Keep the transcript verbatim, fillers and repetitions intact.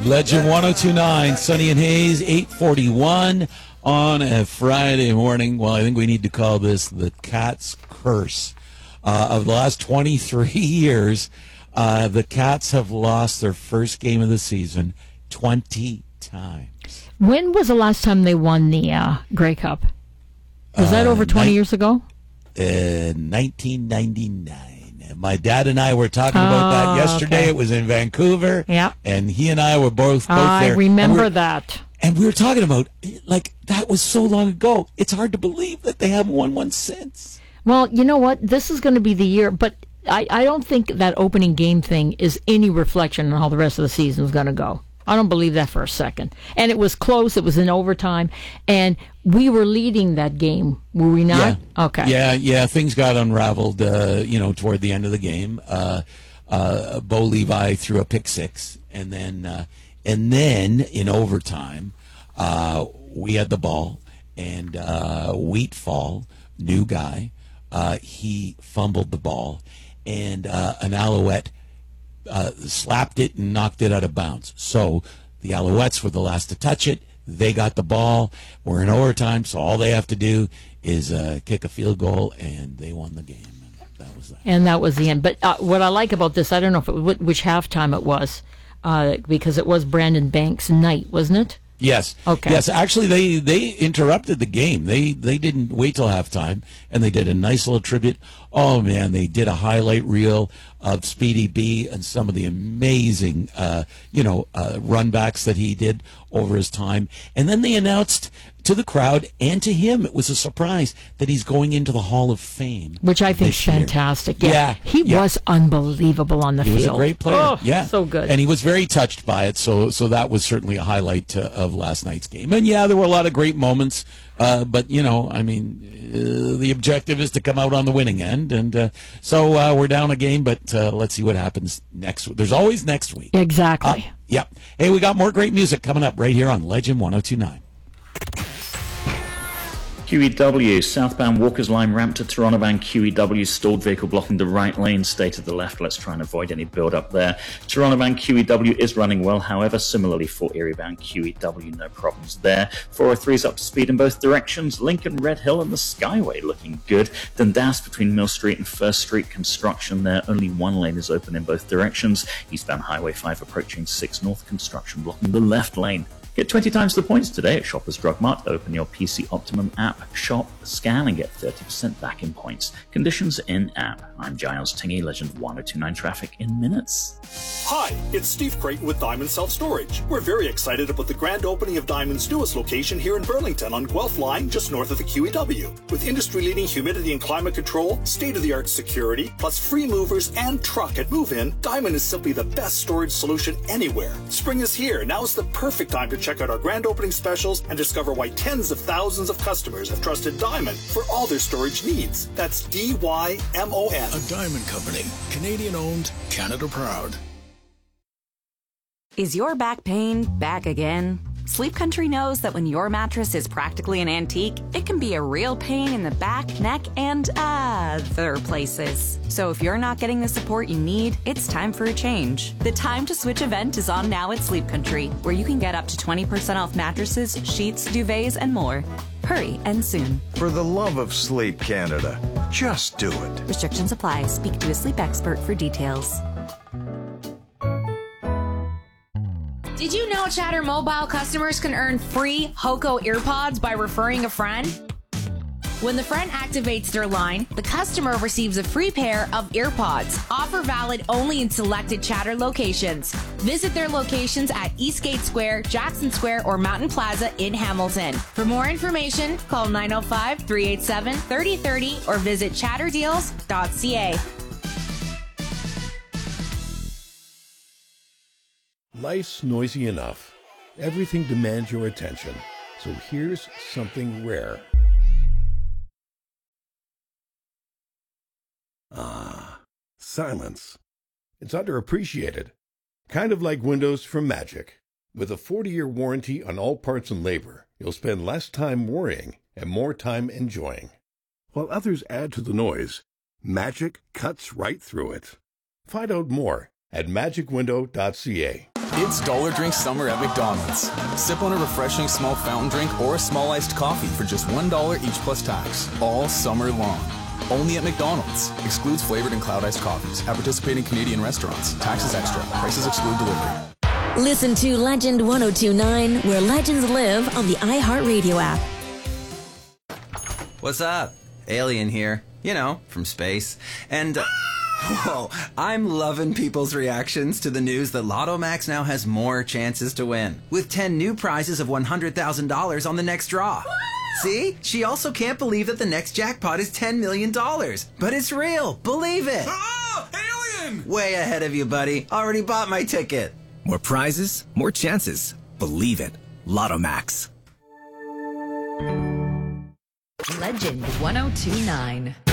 Legend one oh two point nine, Sunny and Hayes, eight forty-one on a Friday morning. Well, I think we need to call this the Cats curse. Uh, of the last twenty-three years, uh, the Cats have lost their first game of the season twenty times. When was the last time they won the uh, Grey Cup? Was that Uh, over twenty ni- years ago? Uh, nineteen ninety-nine. My dad and I were talking about that Oh, yesterday. okay. It was in Vancouver. Yeah. And he and I were both, both I there. And remember we're- that. And we were talking about, like, that was so long ago. It's hard to believe that they haven't won one since. Well, you know what? This is going to be the year, but I, I don't think that opening game thing is any reflection on how the rest of the season is going to go. I don't believe that for a second. And it was close. It was in overtime. And we were leading that game, were we not? Yeah. Okay. Yeah, yeah, things got unraveled, uh, you know, toward the end of the game. Uh, uh, Bo Levi threw a pick six, and then, uh, and then in overtime, uh, we had the ball, and uh, Wheatfall, new guy, uh, he fumbled the ball, and uh, an Alouette uh, slapped it and knocked it out of bounds. So the Alouettes were the last to touch it. They got the ball. We're in overtime, so all they have to do is uh, kick a field goal, and they won the game. And that was that. And that was the end. But uh, what I like about this, I don't know if it, wh- which halftime it was, uh, because it was Brandon Banks' night, wasn't it? Yes. Okay. Yes. Actually, they, they interrupted the game. They they didn't wait till halftime, and they did a nice little tribute. Oh man, they did a highlight reel of Speedy B and some of the amazing, uh, you know, uh, runbacks that he did over his time. And then they announced to the crowd and to him, it was a surprise that he's going into the Hall of Fame, Which I think is this year. fantastic. Yeah. Yeah, He yeah. was unbelievable on the He field. was a great player. Oh, yeah, so good. and he was very touched by it. So, so that was certainly a highlight uh, of last night's game. And yeah, there were a lot of great moments. Uh, but you know, I mean, uh, the objective is to come out on the winning end, and uh, so uh, we're down a game. But uh, let's see what happens next. There's always next week. Exactly. Uh, yeah. Hey, we got more great music coming up right here on Legend one oh two point nine. Q E W, southbound Walker's Line ramp to Toronto-bound Q E W, stalled vehicle blocking the right lane, stay to the left. Let's try and avoid any build-up there. Toronto-bound Q E W is running well, however, similarly for Erie-bound Q E W, no problems there. four oh three is up to speed in both directions. Lincoln, Red Hill and the Skyway looking good. Dundas between Mill Street and First Street, construction there. Only one lane is open in both directions. Eastbound Highway five approaching six North, construction blocking the left lane. Get twenty times the points today at Shoppers Drug Mart. Open your P C Optimum app, shop, scan, and get thirty percent back in points. Conditions in-app. I'm Giles Tingy, Legend one oh two point nine traffic in minutes. Hi, it's Steve Creighton with Diamond Self-Storage. We're very excited about the grand opening of Diamond's newest location here in Burlington on Guelph Line, just north of the Q E W. With industry-leading humidity and climate control, state-of-the-art security, plus free movers and truck at move-in, Diamond is simply the best storage solution anywhere. Spring is here. Now is the perfect time to check out our grand opening specials and discover why tens of thousands of customers have trusted Diamond for all their storage needs. That's D Y M O N. A Diamond Company. Canadian owned, Canada proud. Is your back pain back again? Sleep Country knows that when your mattress is practically an antique, it can be a real pain in the back, neck, and other places. So if you're not getting the support you need, it's time for a change. The Time to Switch event is on now at Sleep Country, where you can get up to twenty percent off mattresses, sheets, duvets, and more. Hurry and soon. For the love of Sleep Canada, just do it. Restrictions apply. Speak to a sleep expert for details. Did you know Chatter Mobile customers can earn free Hoco earpods by referring a friend? When the friend activates their line, the customer receives a free pair of earpods. Offer valid only in selected Chatter locations. Visit their locations at Eastgate Square, Jackson Square, or Mountain Plaza in Hamilton. For more information, call nine oh five, three eight seven, three oh three oh or visit chatter deals dot c a. Life's noisy enough. Everything demands your attention. So here's something rare. Ah, silence. It's underappreciated. Kind of like windows from Magic. With a forty-year warranty on all parts and labor, you'll spend less time worrying and more time enjoying. While others add to the noise, Magic cuts right through it. Find out more at magic window dot c a. It's Dollar Drink Summer at McDonald's. Sip on a refreshing small fountain drink or a small iced coffee for just one dollar each plus tax, all summer long. Only at McDonald's. Excludes flavored and cloud iced coffees. At participating Canadian restaurants. Taxes extra. Prices exclude delivery. Listen to Legend one oh two point nine, where legends live, on the iHeartRadio app. What's up? Alien here. You know, from space. And... Uh, Whoa, I'm loving people's reactions to the news that Lotto Max now has more chances to win, with ten new prizes of one hundred thousand dollars on the next draw. See? She also can't believe that the next jackpot is ten million dollars. But it's real. Believe it. Oh, alien! Way ahead of you, buddy. Already bought my ticket. More prizes, more chances. Believe it. Lotto Max. Legend one oh two point nine.